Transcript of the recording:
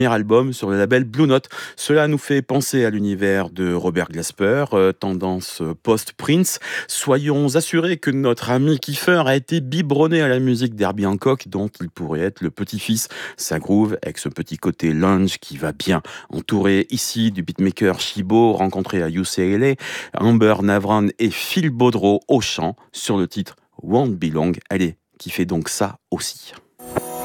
album sur le label Blue Note. Cela nous fait penser à l'univers de Robert Glasper, tendance post-Prince. Soyons assurés que notre ami Kiefer a été biberonné à la musique d'Herbie Hancock, dont il pourrait être le petit-fils. Ça groove avec ce petit côté lounge qui va bien. Entouré ici du beatmaker Shibo, rencontré à UCLA, Amber Navran et Phil Baudreau au chant sur le titre Won't Be Long. Allez, qui fait donc ça aussi.